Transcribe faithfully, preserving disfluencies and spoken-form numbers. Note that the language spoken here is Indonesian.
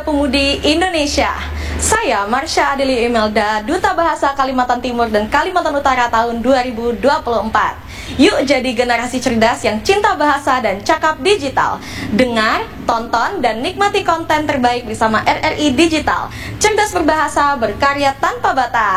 Pemudi Indonesia. Saya Marsha Adeli Imelda, Duta Bahasa Kalimantan Timur dan Kalimantan Utara tahun dua ribu dua puluh empat. Yuk jadi generasi cerdas yang cinta bahasa dan cakap digital. Dengar, tonton, dan nikmati konten terbaik bersama R R I Digital. Cerdas berbahasa, berkarya tanpa batas.